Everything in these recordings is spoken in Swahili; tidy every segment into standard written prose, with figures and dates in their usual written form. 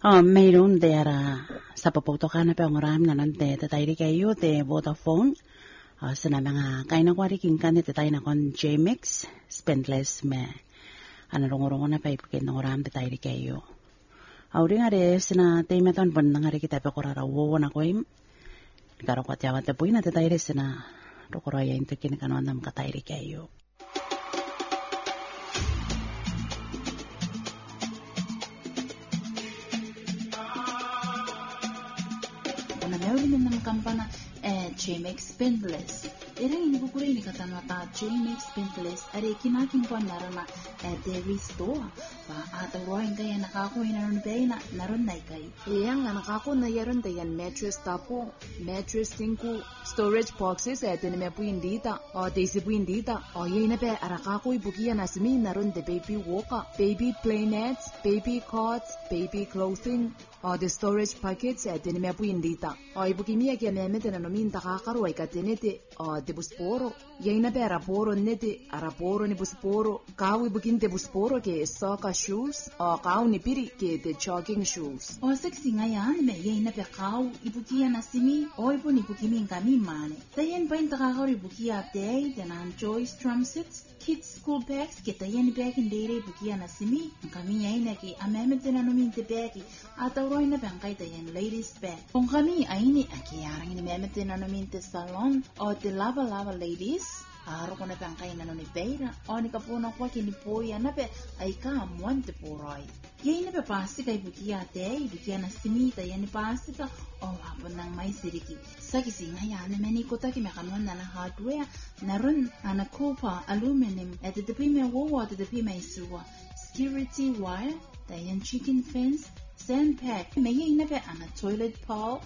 mayroon there sa paputokan na panguram na nante tatay kayo te Vodafone. Sa na mga kainakwari kingkan te tatay na kon JMix spendless me. Rong na pa ipukin ng uram te tatay kayo. Auri nga res na te meton pon nga ri kita pa korarawo na koim. Karo kwa tiawa te puy na te tatay res na rokoraya into kinakanon nam katay kayo. Ng kampana JMix Spendless. Erang ini bukuri ini kata mata JMix Spendless. Are kinakin po narana dairy store. Pa atau roin kaya nakako inaron kaya naron na kay. Yang nakako na yaron tayan mattress tapo, mattress tinku, storage boxes din me puindita. O desi puindita. O yey na pe arakako ibukiya nasmi naron de baby walker, baby play nets, baby cots, baby clothing. O the storage packets din me puindita. O ibukimia kaya memete na nomin takakaro ay katinete o de busporo. Yey na pe araporo nete, araporo ni busporo. Kawi bukinte busporo ke soccer shoes o kau ni piri ke the jogging shoes. O sexy ngayon me yey na pe kau ibukiya nasimi o ibu ni bukimi kami mane. Tayen pa takakaro ibukiya day denan Joyce drum sets. Kids school bags kita yan bag in dere bukiya na simi kami ay naki amemete na numinte bagi ataw roy na bangkay tayan ladies bag kung kami ay ni akiyarang ni memete na numinte salon o the lava ladies aro ko na bangkay na nuni beira o ni kapuno kwa kinipoya na pe ay ka amuante po roy yay na pe pasti kay bukiya te bukiya na simi tayan ni pasti ka o hapon ng may siriki sa kising hayan na menikota ki mekanon na hardware naron ana copper aluminum at the pime wawa at the pime suwa security wire tayan chicken fence sandpack may na pe ana toilet paw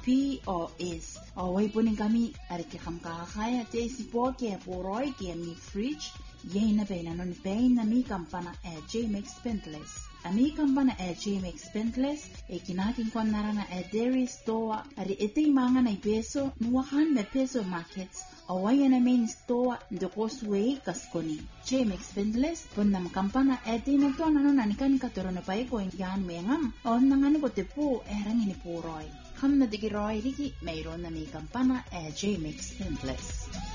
POS o way po kami ari kam kakaya te si po ke poroy ke mi fridge yay na pe nanon pe na mi kampana JMix Spendless Ami kampana JMix Spendless kinakin ko narana dairy store ari ite mga na peso nuwahan na peso markets awaya na main store the causeway kaskoni JMix Spendless pun nam kampana di na to nanon nanikan katuro na pay ko yan mengam on nangani ko tepu erang ini puroy kam na digiroy riki mayroon na may kampana JMix Spendless